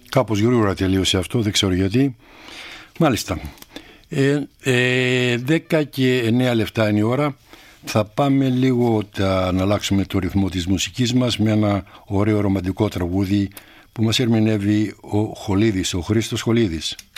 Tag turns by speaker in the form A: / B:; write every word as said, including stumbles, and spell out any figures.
A: Κάπως γρήγορα τελείωσε αυτό, δεν ξέρω γιατί. Μάλιστα. Ε, ε, δέκα και εννέα λεπτά είναι η ώρα. Θα πάμε λίγο τα, να αλλάξουμε το ρυθμό της μουσικής μας με ένα ωραίο ρομαντικό τραγούδι που μας ερμηνεύει ο Χολίδης, ο Χρήστος Χολίδης.